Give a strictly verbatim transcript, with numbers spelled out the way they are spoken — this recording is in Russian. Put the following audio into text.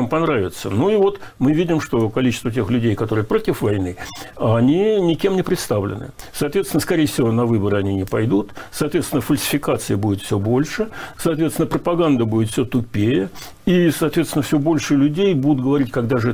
всем понравится. Ну и вот мы видим, что количество тех людей, которые против войны, они никем не представлены. Соответственно, скорее всего, на выборы они не пойдут. Соответственно, фальсификации будет все больше. Соответственно, пропаганда будет все тупее. И, соответственно, все больше людей будут говорить, когда же